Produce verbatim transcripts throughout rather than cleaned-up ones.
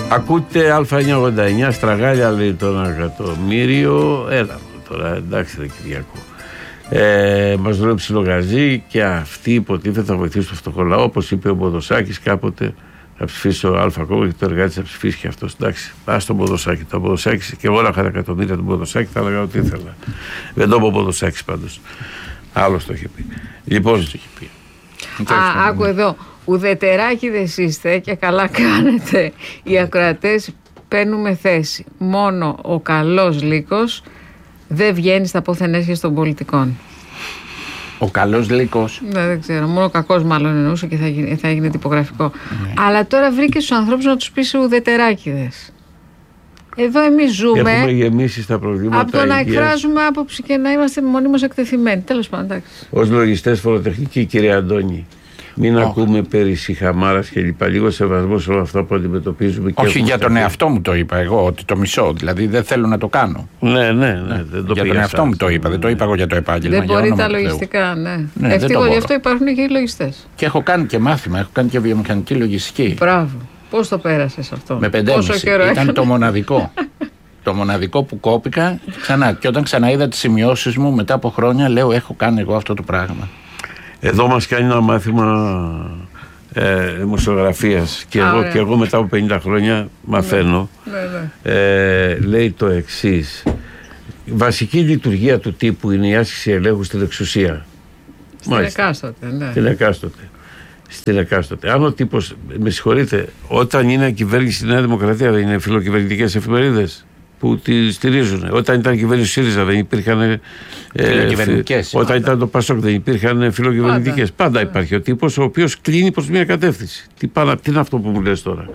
Ακούτε Α εννιακόσια ογδόντα εννιά, στραγάλια λέει το ένα εκατομμύριο. Έλα τώρα, εντάξει ρε Κυριακό. Ε, μας λέει ψιλογαζί και αυτοί υποτίθεται θα βοηθήσουν το φτωχό λαό. Όπως είπε ο Μποδοσάκης κάποτε, θα ψηφίσει ο Α κόμμα και το εργάτη θα ψηφίσει και αυτό. Εντάξει, πα στον Μποδοσάκη. Το Μποδοσάκη και εγώ όλα είχα εκατομμύρια του Μποδοσάκη, θα έλεγα ότι ήθελα. Δεν το είπε ο Μποδοσάκης πάντως. Άλλο το είχε πει. Λοιπόν, το είχε πει. Α, άκου εδώ. Ουδετεράκηδες είστε και καλά κάνετε. Οι ακροατές παίρνουμε θέση. Μόνο ο καλός λύκος δεν βγαίνει στα πόθεν έσχες των πολιτικών. Ο καλός λύκος. Ναι, δεν ξέρω. Μόνο ο κακός μάλλον εννοούσε και θα, γίνει, θα έγινε τυπογραφικό. Ναι. Αλλά τώρα βρήκε τους ανθρώπους να τους πεις ουδετεράκηδες. Εδώ εμείς ζούμε. Έχουμε γεμίσει στα προβλήματα. Από το να εκφράζουμε άποψη και να είμαστε μονίμως εκτεθειμένοι. Τέλος πάντων, εντάξει. Ως λογιστές φοροτεχνικοί, κύριε Αντώνη. Μην oh. ακούμε περί σιχαμάρας και λοιπά. Λίγο σεβασμό σε όλα αυτά που αντιμετωπίζουμε. Όχι, και για τον εαυτό μου το είπα εγώ, ότι το μισώ. Δηλαδή δεν θέλω να το κάνω. Ναι, ναι, ναι. Δεν το για τον εαυτό μου το είπα. Δεν το είπα εγώ για το επάγγελμα. Δεν μπορεί τα λογιστικά, ναι. ναι Ευτυχώς γι' αυτό υπάρχουν και οι λογιστές. Και έχω κάνει και μάθημα, έχω κάνει και βιομηχανική λογιστική. Μπράβο. Πώς το πέρασες αυτό? Με πεντέμιση. Ήταν το μοναδικό. Το μοναδικό που κόπηκα ξανά. Και όταν ξαναείδα τις σημειώσεις μου μετά από χρόνια, λέω: έχω κάνει εγώ αυτό το πράγμα. Εδώ μας κάνει ένα μάθημα ε, δημοσιογραφίας και, εγώ, και εγώ μετά από πενήντα χρόνια μαθαίνω. Ναι, ναι. Ε, λέει το εξής. Βασική λειτουργία του τύπου είναι η άσκηση ελέγχου στην εξουσία. Στην εκάστοτε, ναι. Στην εκάστοτε. Στην εκάστοτε. Αν ο τύπος, με συγχωρείτε, όταν είναι κυβέρνηση η Νέα Δημοκρατία, δεν είναι φιλοκυβερνητικές εφημερίδες που τη στηρίζουν. Όταν ήταν κυβέρνηση ΣΥΡΙΖΑ δεν υπήρχαν. Φιλοκυβερνητικές. Ε, όταν ήταν το ΠΑΣΟΚ δεν υπήρχαν φιλοκυβερνητικές. Πάντα, Πάντα υπάρχει ο τύπος ο οποίος κλείνει προς μια κατεύθυνση. Τι, πάνω, τι είναι αυτό που μου λες τώρα?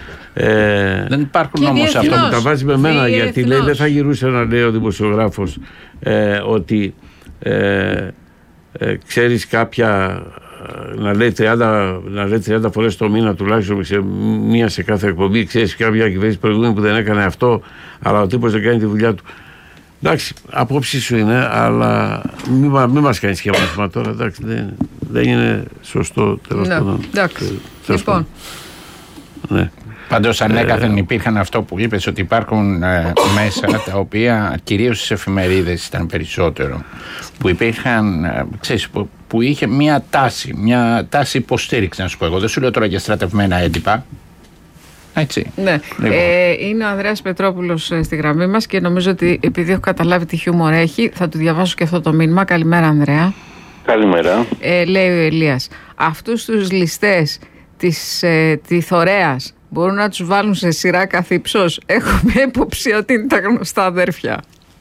Ε, δεν υπάρχουν όμως αυτό που τα βάζει με μένα, γιατί λέει δεν θα γυρούσε να λέει ο δημοσιογράφος ε, ότι ε, ε, ξέρεις κάποια. Να λέει, τριάντα, να λέει τριάντα φορές το μήνα τουλάχιστον σε μία σε κάθε εκπομπή. Ξέρεις κάποια κυβέρνηση προηγούμενη που δεν έκανε αυτό, αλλά ο τύπος δεν κάνει τη δουλειά του. Εντάξει, απόψη σου είναι, αλλά μην, μην μας κάνει σχηματισμό τώρα. Εντάξει, δεν, δεν είναι σωστό τέλος ναι, πάντων. Εντάξει, λοιπόν. Ναι. Πάντως ανέκαθεν υπήρχαν αυτό που είπες, ότι υπάρχουν ε, μέσα τα οποία κυρίως στις εφημερίδες ήταν περισσότερο, που υπήρχαν, ε, ξέρεις, που, που είχε μια τάση, μια τάση υποστήριξη, να σου πω εγώ. Δεν σου λέω τώρα για στρατευμένα έντυπα. Έτσι. Ναι. Λοιπόν. Ε, είναι ο Ανδρέας Πετρόπουλος στη γραμμή μας και νομίζω ότι επειδή έχω καταλάβει τι χιούμορ έχει, θα του διαβάσω και αυτό το μήνυμα. Καλημέρα, Ανδρέα. Καλημέρα. Ε, λέει ο Ελίας, αυτούς τους ληστές της ε, Τιθωρέας μπορούν να τους βάλουν σε σειρά καθ' ύψος? Έχω μια υποψία ότι είναι τα γνωστά αδέρφια.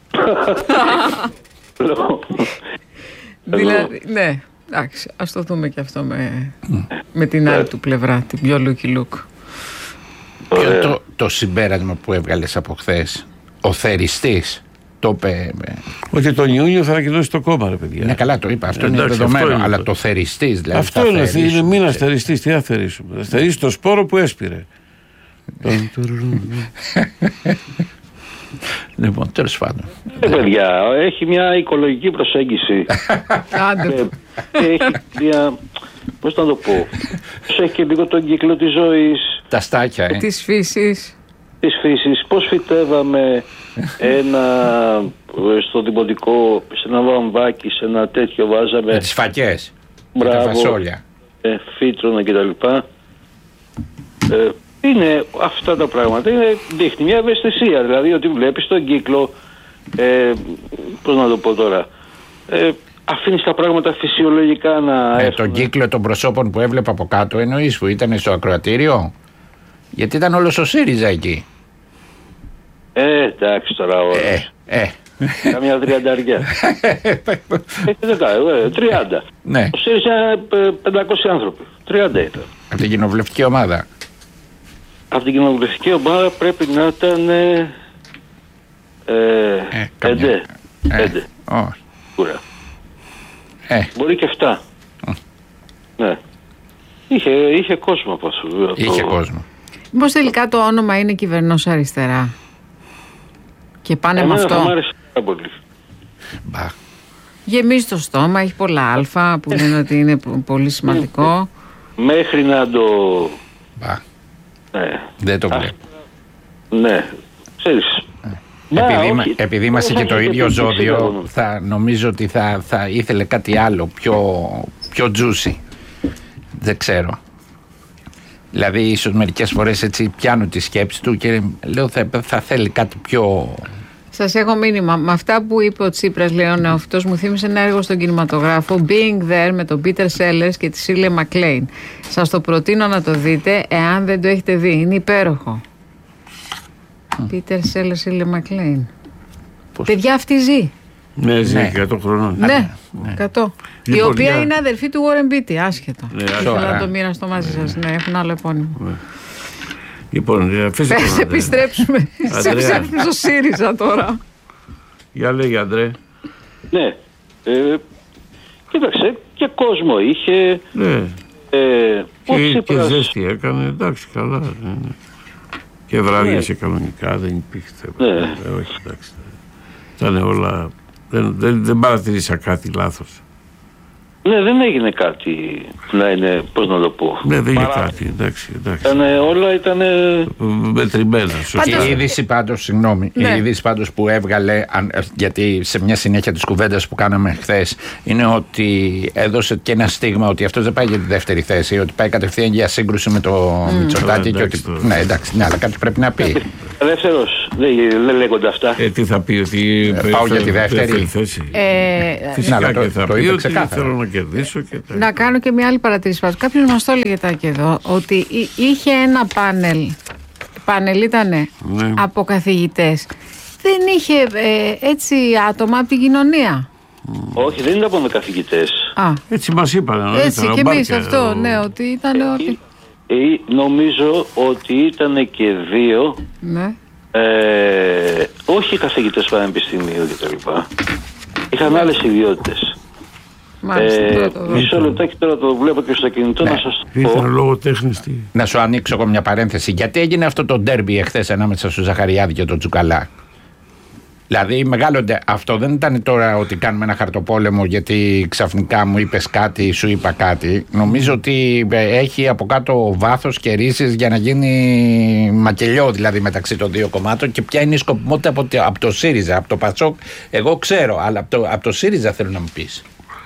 Δηλαδή, ναι, εντάξει, ας το δούμε και αυτό με, με την άλλη του πλευρά, την πιο Λούκι Λουκ. Ποιο το, το συμπέρασμα που έβγαλες από χθες? Ο θεριστής το είπε. Ότι τον Ιούνιο θα ανακοινώσει το κόμμα, ρε παιδιά. Ναι, καλά, το είπα. Αυτό εντάξει, είναι δεδομένο. Αυτό είναι αλλά το, το θεριστής, δηλαδή. Αυτό είναι. Είναι μήνα θεριστής. Τι θα θερήσουμε? Θα θερήσει το σπόρο που έσπηρε. Λοιπόν, τέλος πάντων. Ε, παιδιά, έχει μια οικολογική προσέγγιση. Άντε. Έχει μια. Πώς να το πω? Έχει και λίγο τον κύκλο της ζωής. Τα στάκια, ε. Της φύσης. Της φύσης. Πώς φυτεύαμε ένα. Στο δημοτικό, σε ένα βαμβάκι, σε ένα τέτοιο βάζαμε. Με τις φακές. Μπράβο. Με τα φασόλια. Ε, φύτρωνα κτλ. Ε, είναι αυτά τα πράγματα. Είναι, δείχνει μια ευαισθησία. Δηλαδή ότι βλέπεις τον κύκλο. Ε, πώς να το πω τώρα. Ε, αφήνεις τα πράγματα φυσιολογικά να ε, έρθουν. Τον κύκλο των προσώπων που έβλεπα από κάτω εννοείς, που ήταν στο ακροατήριο? Γιατί ήταν όλος ο ΣΥΡΙΖΑ εκεί. Ε, εντάξει τώρα όλα. Ε, ε. Καμιά τριανταριά. Τριάντα. Ναι. Ο ΣΥΡΙΖΑ πεντακόσιοι άνθρωποι. Τριάντα ήταν. Από την κοινοβουλευτική ομάδα. Από την κοινοβουλευτική ομάδα πρέπει να ήταν ε, ε, πέντε. Πέντε. Όχι. Κούρα. Ε. Μπορεί και εφτά. Mm. Ναι. Είχε, είχε κόσμο από αυτό. Είχε κόσμο. Μήπως τελικά το όνομα είναι Κυβερνός Αριστερά και πάνε εμένα με αυτό? Θα μ' άρεσε πάρα πολύ. Μπα. Γεμίζει το στόμα, έχει πολλά αλφα που λένε ότι είναι πολύ σημαντικό. Μέχρι να το... Μπα. Ναι. Δεν το βλέπω. Ναι, ξέρεις. Επειδή, Μα, όχι, επειδή είμαστε και το ίδιο ζώδιο, θα νομίζω ότι θα, θα ήθελε κάτι άλλο πιο, πιο juicy. Δεν ξέρω. Δηλαδή ίσως μερικές φορές έτσι πιάνω τη σκέψη του και λέω θα, θα θέλει κάτι πιο... Σας έχω μήνυμα. Με αυτά που είπε ο Τσίπρας, λέει ο νεοφυτός, μου θύμισε ένα έργο στον κινηματογράφο, Being There, με τον Peter Sellers και τη Shirley MacLaine. Σας το προτείνω να το δείτε, εάν δεν το έχετε δει. Είναι υπέροχο. Mm. Peter Sellers, Shirley MacLaine. Πώς? Παιδιά, αυτή ζει. Ναι, ζει ναι. εκατό χρονών. Ναι, ναι. εκατό. Η λοιπόν, οποία για... είναι αδερφή του Warren Beatty, άσχετο. Ναι, ήθελα να το μοίραστο μαζί σας. Ναι, έχουν άλλο επώνυμο. Ναι. Λοιπόν, αφήστε Πες επιστρέψουμε στο ΣΥΡΙΖΑ τώρα. Για λέγει, Αντρέ. Ναι. Ε, κοίταξε, και κόσμο είχε. Ναι. Ε, και, και ζέστη έκανε, εντάξει, καλά. Ναι. Και βράδυσε ναι. κανονικά, δεν υπήρχε θέμα. Ναι. Ε, όχι, εντάξει. Ήταν όλα... Δεν, δεν, δεν παρατηρήσα κάτι λάθος. Ναι, δεν έγινε κάτι να είναι, πώς να το πω. Ναι, δεν έγινε Παρά... κάτι, εντάξει, εντάξει. Ήτανε, όλα ήταν μετρημένα. Πάντως... Η είδηση πάντως, συγγνώμη, ναι. η είδηση πάντως που έβγαλε, γιατί σε μια συνέχεια της κουβέντας που κάναμε χθες, είναι ότι έδωσε και ένα στίγμα ότι αυτός δεν πάει για τη δεύτερη θέση, ότι πάει κατευθείαν για σύγκρουση με το mm. Μητσοτάκη. Και ότι... Ναι, εντάξει, ναι, αλλά κάτι πρέπει να πει. Δεύτερος, δεν, δεν λέγονται αυτά. Ε, τι θα πει, ότι ε, πάω για τη δεύτερη θέση. Ε, Φυσικά να, και το, θα το πει ότι ξεκάθαρα. θέλω να κερδίσω και τα... Να κάνω και μια άλλη παρατήρηση. Κάποιος μας το έλεγε τάκι εδώ, ότι είχε ένα πάνελ, πάνελ ήτανε ναι. από καθηγητές. Δεν είχε ε, έτσι άτομα από την κοινωνία. Mm. Όχι, δεν ήταν από καθηγητές. Α. Έτσι μας είπαν. Έτσι και εμείς αυτό, ο... ναι, ότι ήταν... Ε, ότι... Ε, νομίζω ότι ήταν και δύο... Ναι. Ε, όχι καθηγητές πανεπιστημίου κτλ. Είχαν άλλες ιδιότητες. Μάλιστα, ε, το μισό λεπτάκι τώρα το βλέπω και στο κινητό ναι. να σας το πω. Ήταν λόγω τέχνης. Να σου ανοίξω εγώ μια παρένθεση. Γιατί έγινε αυτό το ντέρμπι εχθές ανάμεσα στο Ζαχαριάδη και τον Τσουκαλά? Δηλαδή μεγάλο, αυτό δεν ήταν τώρα ότι κάνουμε ένα χαρτοπόλεμο γιατί ξαφνικά μου είπες κάτι, σου είπα κάτι. Νομίζω ότι έχει από κάτω βάθος και ρίζες για να γίνει μακελιό δηλαδή μεταξύ των δύο κομμάτων. Και ποια είναι η σκοπιμότητα από, από το ΣΥΡΙΖΑ, από το ΠΑΣΟΚ, εγώ ξέρω, αλλά από το, από το ΣΥΡΙΖΑ θέλω να μου πεις.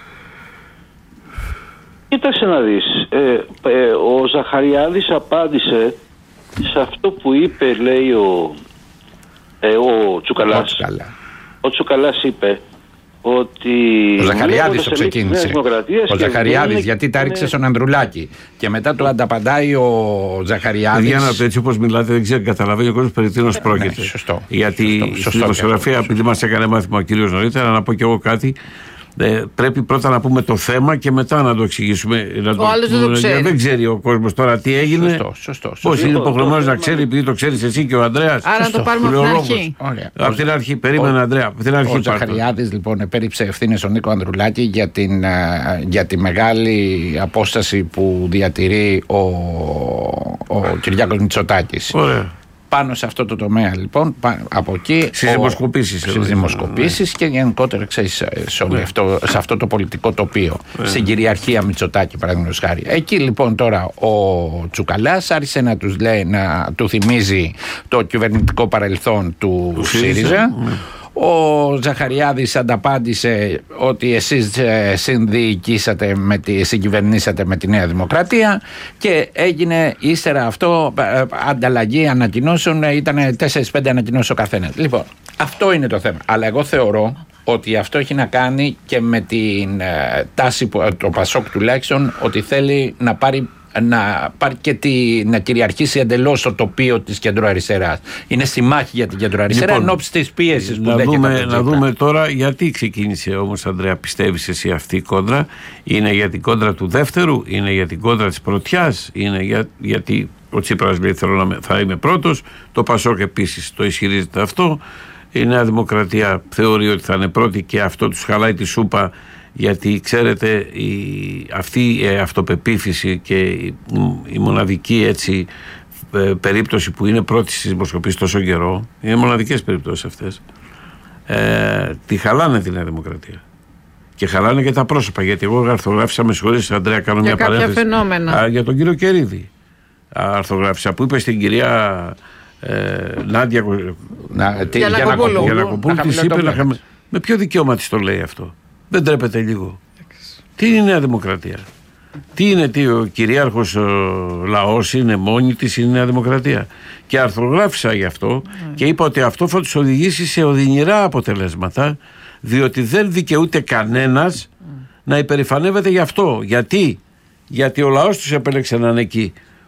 Κοίταξε να δεις, ε, ε, ο Ζαχαριάδης απάντησε σε αυτό που είπε, λέει ο, ε, ο Τσουκαλάς. Ο, Τσουκαλά. ο Τσουκαλάς είπε ότι... Ο Ζαχαριάδης το ξεκίνησε. Ο Ζαχαριάδης, γιατί τα ρίξε στον Ανδρουλάκη. Και μετά του ανταπαντάει ο Ζαχαριάδης. Για να το έτσι όπως μιλάτε, δεν ξέρω, καταλαβαίνει ο κόσμος περί τίνος πρόκειται. Ναι, σωστό. Γιατί σωστό, στη σωστό, δημοσιογραφία, σωστό. επειδή μας έκανε μάθημα ο κύριος νωρίτερα, να πω κι εγώ κάτι. Ε, πρέπει πρώτα να πούμε το θέμα και μετά να το εξηγήσουμε. Να το, ο άλλος δεν το ξέρει. Δεν ξέρει ο κόσμος τώρα τι έγινε. Σωστό, σωστό, σωστό. Πώς είναι υποχρεωμένος να ξέρει, επειδή το ξέρεις εσύ και ο Ανδρέας. Άρα σωστό. το πάρουμε από την αρχή. Από την αρχή, περίμενε, Ανδρέα. Από την αρχή. Ο Ζαχαριάδης λοιπόν επέριψε ευθύνες στον Νίκο Ανδρουλάκη για, την, για τη μεγάλη απόσταση που διατηρεί ο, ο Κυριάκος Μητσοτάκης. Ωραία. Πάνω σε αυτό το τομέα λοιπόν, από εκεί στις δημοσκοπήσεις, στις δημοσκοπήσεις ναι. και γενικότερα ξέρεις, σε, ναι. αυτό, σε αυτό το πολιτικό τοπίο, ναι. στην κυριαρχία Μητσοτάκη παραδείγματος χάρη. Εκεί λοιπόν τώρα ο Τσουκαλάς άρχισε να τους λέει, να του θυμίζει το κυβερνητικό παρελθόν του, του ΣΥΡΙΖΑ. Ναι. Ο Ζαχαριάδης ανταπάντησε ότι εσείς συνδιοικήσατε, με τη, συγκυβερνήσατε με τη Νέα Δημοκρατία και έγινε ύστερα αυτό ανταλλαγή ανακοινώσεων, ήταν τέσσερις πέντε ανακοινώσεις ο καθένας. Λοιπόν, αυτό είναι το θέμα. Αλλά εγώ θεωρώ ότι αυτό έχει να κάνει και με την ε, τάση, που, το ΠΑΣΟΚ τουλάχιστον, ότι θέλει να πάρει να πάρει και τη, να κυριαρχήσει εντελώς το τοπίο της κεντροαριστεράς. Είναι στη μάχη για την κεντροαριστερά λοιπόν, ενόψει της πίεσης που δέχεται. Δούμε, να δούμε τώρα γιατί ξεκίνησε όμως, Ανδρέα, πιστεύεις εσύ αυτή η κόντρα? Είναι για την κόντρα του δεύτερου, είναι για την κόντρα της πρωτιάς, είναι για, γιατί ο Τσίπρας λέει θέλω να θα είμαι πρώτος, το ΠΑΣΟΚ επίσης το ισχυρίζεται αυτό, η Νέα Δημοκρατία θεωρεί ότι θα είναι πρώτη και αυτό τους χαλάει τη σούπα. Γιατί ξέρετε η, αυτή η αυτοπεποίθηση και η, η μοναδική έτσι ε, περίπτωση που είναι πρώτη στις δημοσκοπήσεις τόσο καιρό, είναι μοναδικές περιπτώσεις αυτές, ε, τη χαλάνε τη Νέα Δημοκρατία και χαλάνε και τα πρόσωπα, γιατί εγώ αρθογράφησα, με συγχωρείς Ανδρέα, κάνω για μια παρένθεση φαινόμενα. Α, για τον κύριο Κερίδη αρθογράφησα, που είπε στην κυρία ε, Νάντια να, τι, Γιαννακοπούλου της είπε να χαμε... Με ποιο δικαίωμα της το λέει αυτό? Δεν τρέπεται λίγο? Τι είναι η Νέα Δημοκρατία? Τι είναι, τι, ο κυρίαρχος ο λαός είναι μόνη της, είναι η Νέα Δημοκρατία? Και αρθρογράφησα γι' αυτό mm. και είπα ότι αυτό θα τους οδηγήσει σε οδυνηρά αποτελέσματα, διότι δεν δικαιούται κανένας mm. να υπερηφανεύεται γι' αυτό. Γιατί? Γιατί ο λαός τους επέλεξε να είναι εκεί.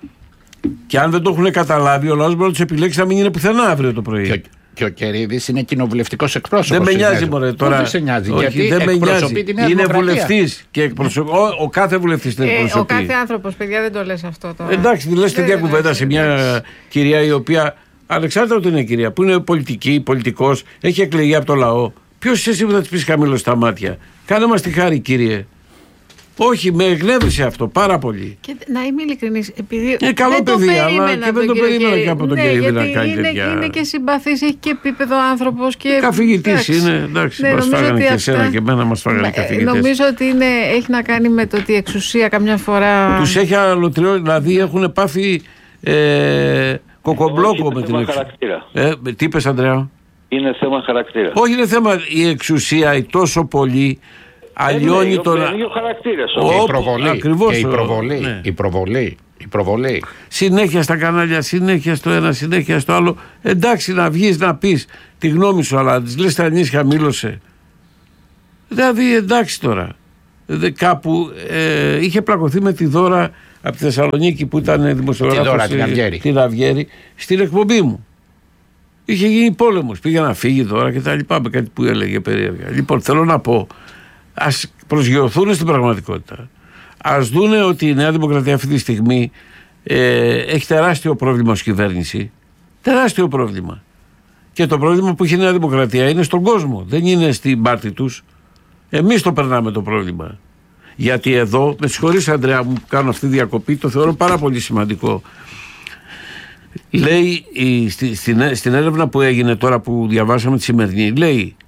Και αν δεν το έχουν καταλάβει, ο λαός μπορεί να τους επιλέξει να μην είναι πουθενά αύριο το πρωί. Και, και ο Κερίδης είναι κοινοβουλευτικός εκπρόσωπος. Δεν με νοιάζει, μωρέ, τώρα. Δεν σε νοιάζει, όχι, γιατί δεν εκπροσωπεί τη Νέα Είναι Δημοκρατία. βουλευτής και εκπροσωπεί. Ο, ο κάθε βουλευτής την εκπροσωπεί. Ε, ο κάθε άνθρωπος, παιδιά, δεν το λες αυτό τώρα. Εντάξει, λες τέτοια κουβέντα σε μια κυρία η οποία, ανεξάρτητα ότι είναι κυρία, που είναι πολιτική, πολιτικός, έχει εκλεγεί από το λαό. Ποιος είσαι εσύ που θα της πεις χαμηλό στα μάτια? Κάνε μας τη χάρη, κύριε. Όχι, με εκνεύρισε αυτό πάρα πολύ. Και να είμαι ειλικρινής, επειδή ε, καλό δεν παιδί, το αλλά και δεν το περίμενα και από τον ναι, κύριο να κάνει είναι, τέτοια. είναι και συμπαθής, έχει και επίπεδο άνθρωπος. Και καθηγητής είναι, εντάξει, ναι, μας φάγανε και εσένα αυτά... και εμένα μας φάγανε καθηγητές. Νομίζω ότι είναι, έχει να κάνει με το ότι η εξουσία καμιά φορά... Τους έχει αλωτριώσει, δηλαδή έχουν πάθει ε, κοκομπλόκο με την εξουσία. Ε, τι είπες, Ανδρέα? Είναι θέμα χαρακτήρα. Όχι, είναι θέμα η εξουσία, η τόσο πολύ... Αλλιώνει ε, τον. Είναι ο χαρακτήρας. Η προβολή. Ακριβώς. Και η προβολή. Ναι. Η προβολή. Η προβολή. Συνέχεια στα κανάλια, συνέχεια στο ένα, συνέχεια στο άλλο. Εντάξει, να βγεις να πεις τη γνώμη σου, αλλά της λες τα ανήσυχα, μήλωσε. Δηλαδή, εντάξει τώρα. Δε, κάπου ε, είχε πλακωθεί με τη Δώρα από τη Θεσσαλονίκη που ήταν δημοσιογράφος. Τη Δώρα, την Αυγέρη. Την Αυγέρη, στην εκπομπή μου. Είχε γίνει πόλεμος. Πήγε να φύγει Δώρα και τα λοιπά με κάτι που έλεγε περίεργα. Λοιπόν, θέλω να πω. Ας προσγειωθούν στην πραγματικότητα. Ας δούνε ότι η Νέα Δημοκρατία αυτή τη στιγμή ε, έχει τεράστιο πρόβλημα ως κυβέρνηση. Τεράστιο πρόβλημα. Και το πρόβλημα που έχει η Νέα Δημοκρατία είναι στον κόσμο. Δεν είναι στην πάρτη τους. Εμείς το περνάμε το πρόβλημα. Γιατί εδώ, με συγχωρείς Ανδρέα μου που κάνω αυτή τη διακοπή, το θεωρώ πάρα πολύ σημαντικό. Λέει η, στη, στην, στην έρευνα που έγινε τώρα που διαβάσαμε τη σημερινή, λέει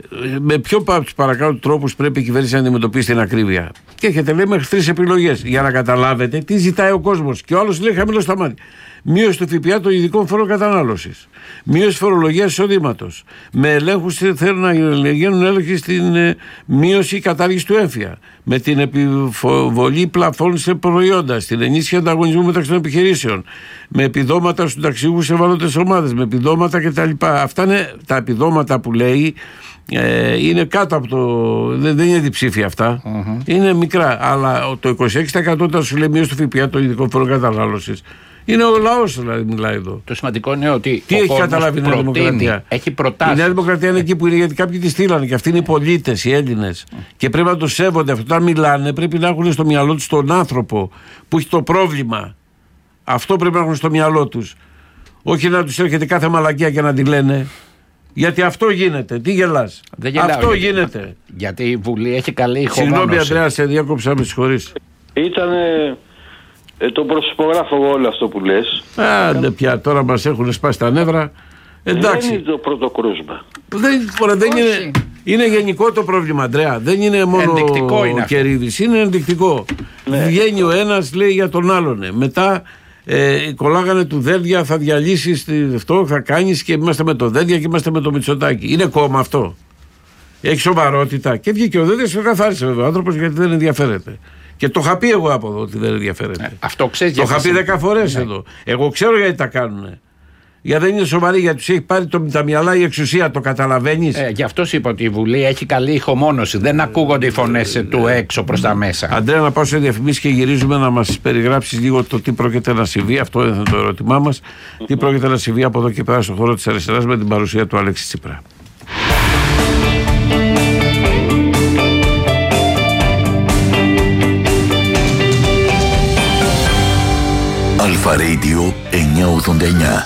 με ποιο από τους παρακάτω τρόπους πρέπει η κυβέρνηση να αντιμετωπίσει την ακρίβεια. Και έχετε λέει μέχρι τρεις επιλογές για να καταλάβετε τι ζητάει ο κόσμος. Και ο άλλος λέει χαμηλό στα μάτια. Μείωση του ΦΠΑ των ειδικών φόρων κατανάλωσης. Μείωση φορολογίας εισοδήματος. Με ελέγχους θέλουν να γίνουν έλεγχοι στην ε, μείωση ή κατάργηση του έμφυα. Με την επιβολή πλαφών σε προϊόντα. Στην ενίσχυση ανταγωνισμού μεταξύ των επιχειρήσεων. Με επιδόματα στους ταξιούχους σε ευάλωτες ομάδες. Με επιδόματα κτλ. Αυτά είναι τα επιδόματα που λέει. Ε, είναι κάτω από το. Δεν, δεν είναι διψήφια αυτά. Mm-hmm. Είναι μικρά. Αλλά το είκοσι έξι τοις εκατό όταν σου λέει μείωση του ΦΠΑ των ειδικών φόρων κατανάλωσης. Είναι ο λαός δηλαδή μιλάει εδώ. Το σημαντικό είναι ότι. Τι έχει καταλάβει η Νέα Δημοκρατία? Έχει προτάσεις. Η Νέα Δημοκρατία είναι εκεί που είναι γιατί κάποιοι τη στείλανε και αυτοί είναι οι πολίτες, οι Έλληνες. Mm. Και πρέπει να το σέβονται. Αυτό όταν μιλάνε πρέπει να έχουν στο μυαλό τους τον άνθρωπο που έχει το πρόβλημα. Αυτό πρέπει να έχουν στο μυαλό τους. Όχι να τους έρχεται κάθε μαλακία και να τη λένε. Γιατί αυτό γίνεται. Τι γελάς? Αυτό γιατί, γίνεται. Γιατί η Βουλή έχει καλή ηχομόνωση. Συγγνώμη Ανδρέα, σε διάκοψα, με συγχωρείς. Ήτανε ε, το προσυπογράφω όλο αυτό που λες. Άντε πια, τώρα μας έχουν σπάσει τα νεύρα. Εντάξει. Δεν είναι το πρώτο κρούσμα. Δεν, φορά, δεν είναι, είναι γενικό το πρόβλημα, Ανδρέα. Δεν είναι μόνο ο Κερίδης. Είναι ενδεικτικό. Ναι. Βγαίνει ο ένας, λέει για τον άλλον. Μετά ε, κολλάγανε του Δένδια, θα διαλύσεις αυτό, θα κάνεις και είμαστε με το Δένδια και είμαστε με το Μητσοτάκη. Είναι κόμμα αυτό. Έχει σοβαρότητα. Και βγήκε ο Δένδιας και καθάρισε βέβαια ο άνθρωπος γιατί δεν ενδιαφέρεται. Και το είχα πει εγώ από εδώ ότι δεν ενδιαφέρεται. Ε, αυτό ξέρεις. Το είχα πει δέκα φορές ναι. εδώ. Εγώ ξέρω γιατί τα κάνουνε. Γιατί δεν είναι σοβαρή, γιατί τους έχει πάρει το, τα μυαλά η εξουσία, το καταλαβαίνεις. Ε, γι' αυτό σου είπα ότι η Βουλή έχει καλή ηχομόνωση. Δεν ακούγονται οι φωνές ε, του έξω προς τα μέσα. Αντρέα, να πάω σε διαφημίσεις και γυρίζουμε να μας περιγράψεις λίγο το τι πρόκειται να συμβεί. Αυτό είναι το ερώτημά μας. Mm-hmm. Τι πρόκειται να συμβεί από εδώ και πέρα στον χώρο της αριστεράς με την παρουσία του Αλέξη Τσίπρα. Αλφα Radio εννιακόσια ογδόντα εννιά.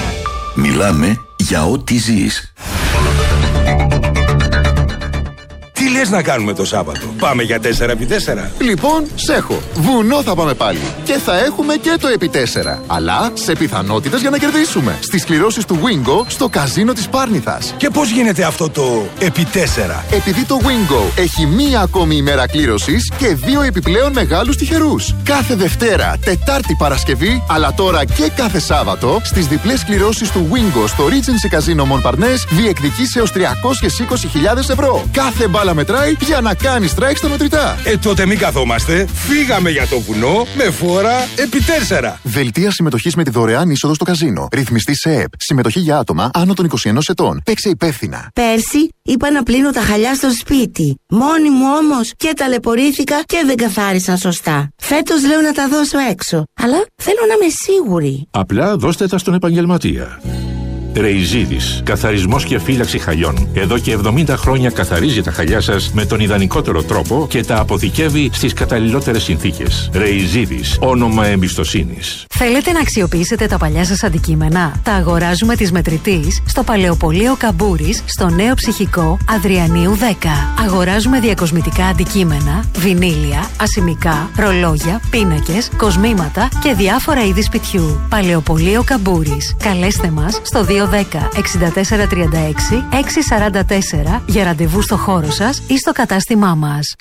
Μιλάμε για ό,τι ζεις. Τι λες να κάνουμε το Σάββατο? Πάμε για τέσσερα επί τέσσερα. Λοιπόν, σέχω. Βουνό θα πάμε πάλι. Και θα έχουμε και το επί τέσσερα. Αλλά σε πιθανότητες για να κερδίσουμε. Στις κληρώσεις του Wingo στο καζίνο της Πάρνηθας. Και πώς γίνεται αυτό το επί τέσσερα? Επειδή το Wingo έχει μία ακόμη ημέρα κλήρωσης και δύο επιπλέον μεγάλους τυχερούς. Κάθε Δευτέρα, Τετάρτη, Παρασκευή, αλλά τώρα και κάθε Σάββατο, στις διπλές κληρώσεις του Wingo στο Regency Casino Montparnasse διεκδικείς έως τριακόσιες είκοσι χιλιάδες ευρώ. Κάθε μπάλα μετράει για να κάνεις strike στα μετρητά. Ε, τότε μην καθόμαστε. Φύγαμε για το βουνό με φόρα επί τέσσερα. Δελτία συμμετοχής με τη δωρεάν είσοδο στο καζίνο. Ρυθμιστή σε ΕΕΠ. Συμμετοχή για άτομα άνω των είκοσι ενός ετών. Παίξε υπεύθυνα. Πέρσι είπα να πλύνω τα χαλιά στο σπίτι. Μόνη μου όμως και ταλαιπωρήθηκα και δεν καθάρισαν σωστά. Φέτος λέω να τα δώσω έξω. Αλλά θέλω να είμαι σίγουρη. Απλά δώστε τα στον επαγγελματία. Ρεϊζίδης, καθαρισμός και φύλαξη χαλιών. Εδώ και εβδομήντα χρόνια καθαρίζει τα χαλιά σας με τον ιδανικότερο τρόπο και τα αποθηκεύει στις καταλληλότερες συνθήκες. Ρεϊζίδης, όνομα εμπιστοσύνης. Θέλετε να αξιοποιήσετε τα παλιά σας αντικείμενα? Τα αγοράζουμε της Μετρητής στο Παλαιοπωλείο Καμπούρης, στο Νέο Ψυχικό Αδριανίου δέκα. Αγοράζουμε διακοσμητικά αντικείμενα, βινίλια, ασημικά, ρολόγια, πίνακες, κοσμήματα και διάφορα είδη σπιτιού. Παλαιοπωλείο Καμπούρης. Καλέστε μας στο δύο δέκα εξήντα τέσσερα τριάντα έξι έξι σαράντα τέσσερα για ραντεβού στο χώρο σας ή στο κατάστημά μας.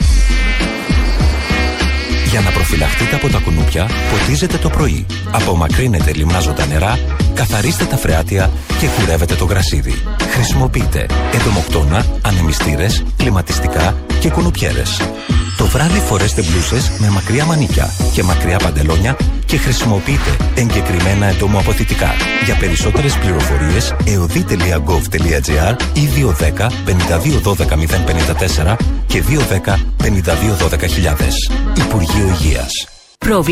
Για να προφυλαχτείτε από τα κουνούπια, ποτίζετε το πρωί. Απομακρύνετε λιμνάζοντα νερά, καθαρίστε τα φρεάτια και κουρεύετε το γρασίδι. Χρησιμοποιείτε εντομοκτώνα, ανεμιστήρες, κλιματιστικά και κουνουπιέρες. Το βράδυ φορέστε μπλούσες με μακριά μανίκια και μακριά παντελόνια και χρησιμοποιείτε εγκεκριμένα εντομοαποθητικά. Για περισσότερες πληροφορίες εωδή τελεία γκοβ τελεία τζι άρ ή δύο δέκα πενήντα δύο δώδεκα μηδέν πενήντα τέσσερα και δύο δέκα πενήντα δύο δώδεκα χιλιάδες. Υπουργείο Υγείας.